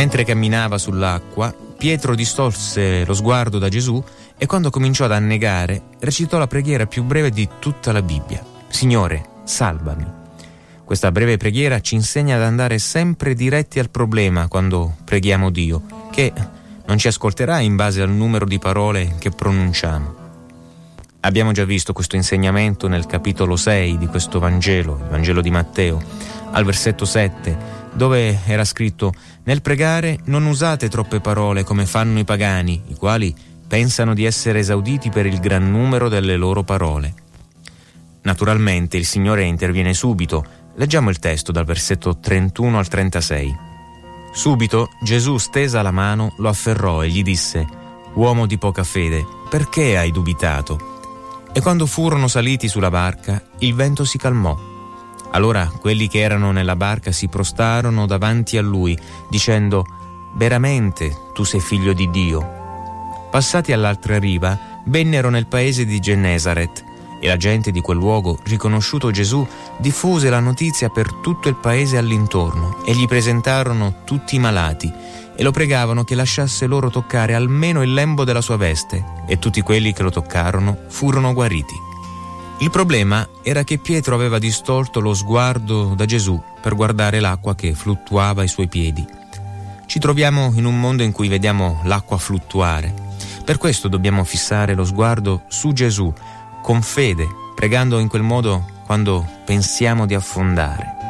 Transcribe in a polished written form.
Mentre camminava sull'acqua, Pietro distolse lo sguardo da Gesù e quando cominciò ad annegare, recitò la preghiera più breve di tutta la Bibbia. Signore, salvami. Questa breve preghiera ci insegna ad andare sempre diretti al problema quando preghiamo Dio, che non ci ascolterà in base al numero di parole che pronunciamo. Abbiamo già visto questo insegnamento nel capitolo 6 di questo Vangelo, il Vangelo di Matteo, al versetto 7, dove era scritto: nel pregare non usate troppe parole come fanno i pagani, i quali pensano di essere esauditi per il gran numero delle loro parole. Naturalmente il Signore interviene subito. Leggiamo il testo dal versetto 31 al 36. Subito Gesù, stesa la mano, lo afferrò e gli disse: uomo di poca fede, perché hai dubitato? E quando furono saliti sulla barca, il vento si calmò. Allora quelli che erano nella barca si prostarono davanti a lui, dicendo: veramente tu sei figlio di Dio. Passati all'altra riva, vennero nel paese di Gennesaret, e la gente di quel luogo, riconosciuto Gesù, diffuse la notizia per tutto il paese all'intorno, e gli presentarono tutti i malati, e lo pregavano che lasciasse loro toccare almeno il lembo della sua veste, e tutti quelli che lo toccarono furono guariti. Il problema era che Pietro aveva distolto lo sguardo da Gesù per guardare l'acqua che fluttuava ai suoi piedi. Ci troviamo in un mondo in cui vediamo l'acqua fluttuare. Per questo dobbiamo fissare lo sguardo su Gesù, con fede, pregando in quel modo quando pensiamo di affondare.